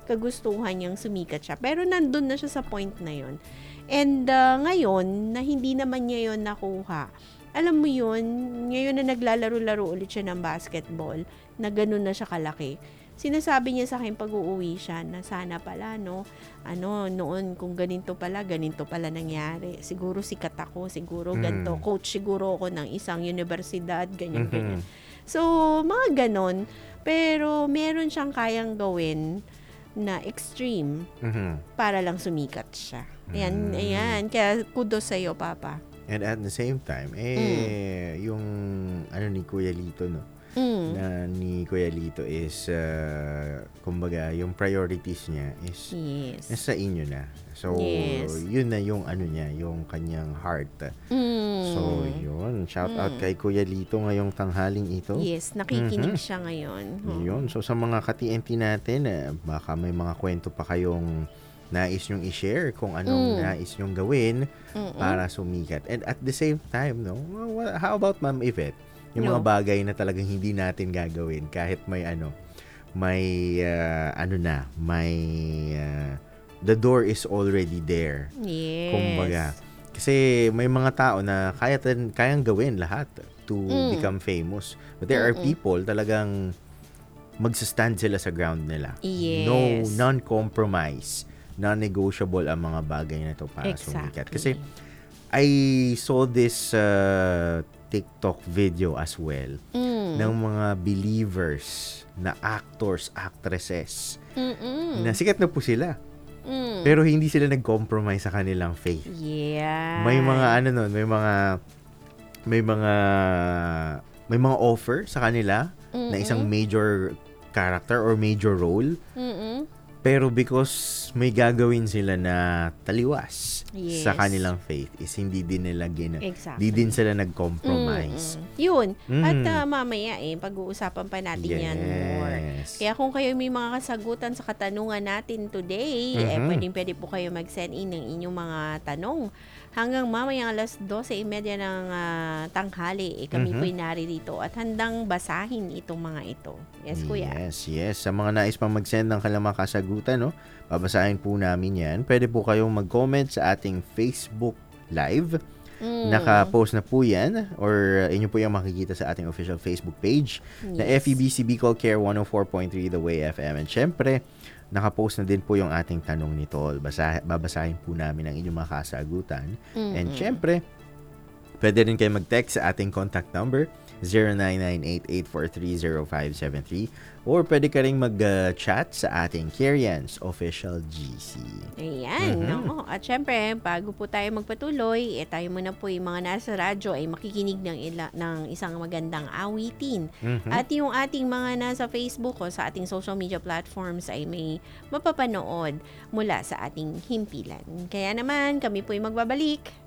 kagustuhan niyang sumikat siya. Pero nandun na siya sa point na yun. And ngayon, na hindi naman niya yun nakuha, alam mo yun, ngayon na naglalaro-laro ulit siya ng basketball, na ganun na siya kalaki. Sinasabi niya sa akin pag uuwi siya na sana pala, no, noon kung ganito pala nangyari. Siguro sikat ako, siguro ganito, coach siguro ako ng isang universidad, ganyan. So, mga ganon. Pero meron siyang kayang gawin na extreme para lang sumikat siya. Ayan. Kaya kudos sa'yo, Papa. And at the same time, yung ni Kuya Lito, no? Na ni Kuya Lito is, kumbaga, yung priorities niya is nasa inyo na. So, yun na yung niya, yung kanyang heart. So, yun. Shout out kay Kuya Lito ngayong tanghaling ito. Yes, nakikinig siya ngayon. Yun. So, sa mga ka-TNT natin, baka may mga kwento pa kayong nais nyong i-share kung anong nais nyong gawin para sumikat. And at the same time, no, how about Ma'am Yvette? Yung mga bagay na talagang hindi natin gagawin kahit may the door is already there. Yes. Kumbaga. Kasi may mga tao na kayang gawin lahat to become famous. But there are people talagang magsastand sila sa ground nila. Yes. No, non-compromise. Non-negotiable ang mga bagay na ito para sumikat. Kasi I saw this TikTok video as well ng mga believers na actors, actresses na sikat na po sila. Pero hindi sila nag-compromise sa kanilang faith. Yeah. May mga may mga offer sa kanila na isang major character or major role. Pero because may gagawin sila na taliwas sa kanilang faith is hindi din nila hindi din sila nag-compromise. Yun. At mamaya pag-uusapan pa natin yan more. Kaya kung kayo may mga kasagutan sa katanungan natin today, pwede po kayo mag-send in ng inyong mga tanong. Hanggang mamaya 12:30 ng tanghali, kami po'y naririto at handang basahin itong mga ito. Yes, Kuya? Yes. Sa mga nais pang mag-send ng kanilang mga kasagutan, no, babasahin po namin yan. Pwede po kayong mag-comment sa ating Facebook Live. Naka-post na po yan or inyo po yung makikita sa ating official Facebook page na FEBC Bicol Care 104.3 The Way FM. And syempre, naka-post na din po yung ating tanong ni Tol. Babasahin po namin ang inyong mga kasagutan. And syempre, pwede rin kayo mag-text sa ating contact number 0998-843-0573 or pwede ka rin mag-chat sa ating Kerian's Official GC. Ayan. No? At syempre, bago po tayo magpatuloy, tayo muna po yung mga nasa radyo ay makikinig ng isang magandang awitin. At yung ating mga nasa Facebook o sa ating social media platforms ay may mapapanood mula sa ating himpilan. Kaya naman, kami po yung magbabalik